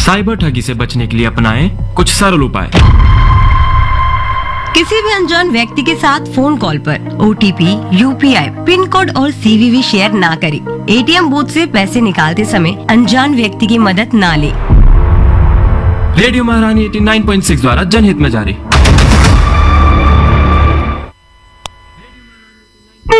Cyber ठगी से बचने के लिए अपनाएं कुछ सरल उपाय। किसी भी अनजान व्यक्ति के साथ फोन कॉल पर OTP, UPI, पिन कोड और CVV शेयर ना करें। ATM बूथ से पैसे निकालते समय अनजान व्यक्ति की मदद ना लें। रेडियो महारानी 89.6 द्वारा जनहित में जारी।